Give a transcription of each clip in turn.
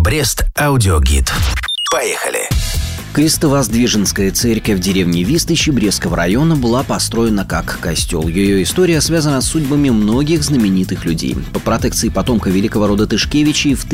Брест аудиогид. Поехали! Крестовоздвиженская церковь в деревне Вистычи Брестского района была построена как костел. Ее история связана с судьбами многих знаменитых людей. По протекции потомка великого рода Тышкевичей в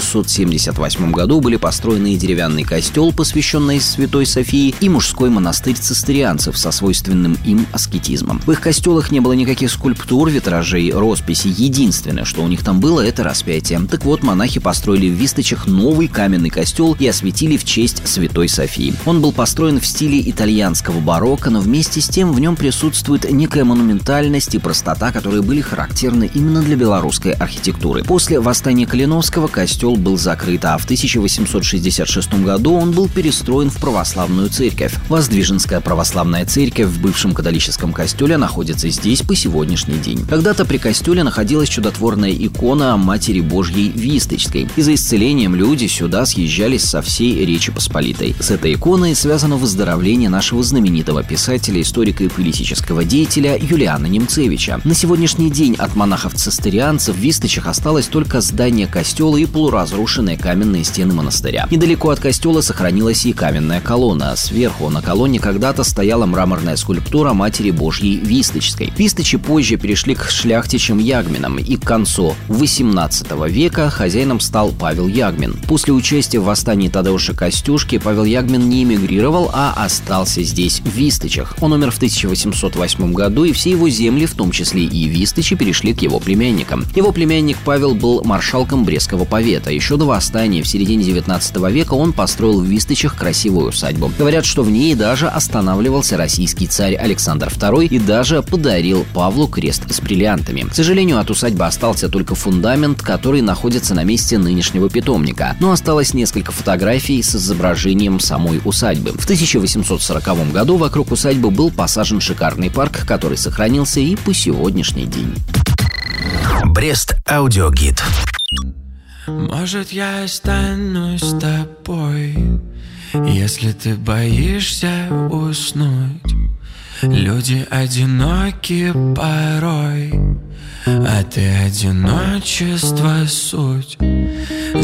1678 году были построены деревянный костел, посвященный Святой Софии, и мужской монастырь цистерианцев со свойственным им аскетизмом. В их костелах не было никаких скульптур, витражей, росписей. Единственное, что у них там было, это распятие. Так вот, монахи построили в Вистычах новый каменный костел и осветили в честь Святой Софии. Он был построен в стиле итальянского барокко, но вместе с тем в нем присутствует некая монументальность и простота, которые были характерны именно для белорусской архитектуры. После восстания Калиновского костел был закрыт, а в 1866 году он был перестроен в православную церковь. Воздвиженская православная церковь в бывшем католическом костеле находится здесь по сегодняшний день. Когда-то при костеле находилась чудотворная икона Матери Божьей Вистычской, и за исцелением люди сюда съезжались со всей Речи Посполитой. С этой иконой связано выздоровление нашего знаменитого писателя, историка и политического деятеля Юлиана Немцевича. На сегодняшний день от монахов-цистерианцев в Вистычах осталось только здание костела и полуразрушенные каменные стены монастыря. Недалеко от костела сохранилась и каменная колонна. Сверху на колонне когда-то стояла мраморная скульптура Матери Божьей Вистычской. Вистычи позже перешли к шляхтичам-ягминам, и к концу XVIII века хозяином стал Павел Ягмин. После участия в восстании Тадеуша Костюшки Павел Ягмин не эмигрировал, а остался здесь, в Вистычах. Он умер в 1808 году, и все его земли, в том числе и Вистычи, перешли к его племянникам. Его племянник Павел был маршалком Брестского повета. Еще до восстания в середине 19 века он построил в Вистычах красивую усадьбу. Говорят, что в ней даже останавливался российский царь Александр II и даже подарил Павлу крест с бриллиантами. К сожалению, от усадьбы остался только фундамент, который находится на месте нынешнего питомника. Но осталось несколько фотографий с изображением самой усадьбы. В 1840 году вокруг усадьбы был посажен шикарный парк, который сохранился и по сегодняшний день. Брест аудиогид. Может, я останусь с тобой, если ты боишься уснуть. Люди одиноки порой, а ты одиночество суть.